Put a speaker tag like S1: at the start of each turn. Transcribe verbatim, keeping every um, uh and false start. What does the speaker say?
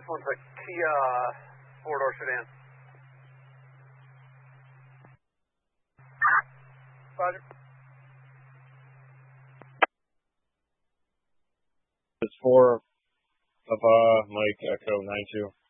S1: This one's a Kia four-door sedan. Roger.
S2: It's four of uh, Mike Echo nine two.